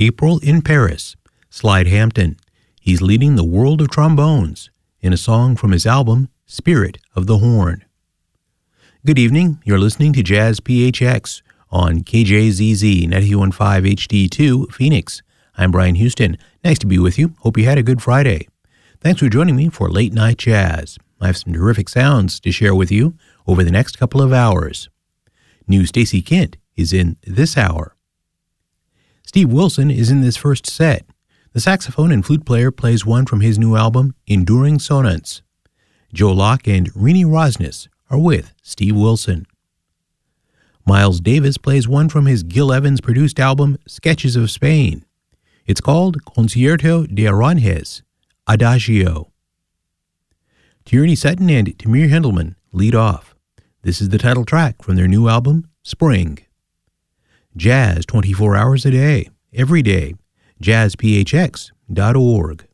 April in Paris, Slide Hampton. He's leading the world of trombones in a song from his album, Spirit of the Horn. Good evening. You're listening to Jazz PHX on KJZZ 91.5 HD2 Phoenix. I'm Brian Houston. Nice to be with you. Hope you had a good Friday. Thanks for joining me for Late Night Jazz. I have some terrific sounds to share with you over the next couple of hours. New Stacy Kent is in this hour. Steve Wilson is in this first set. The saxophone and flute player plays one from his new album, Enduring Sonance. Joe Locke and Rini Rosnes are with Steve Wilson. Miles Davis plays one from his Gil Evans-produced album, Sketches of Spain. It's called Concierto de Aranjuez, Adagio. Tierney Sutton and Tamir Hendelman lead off. This is the title track from their new album, Spring. Jazz 24 hours a day, every day. JazzPHX.org.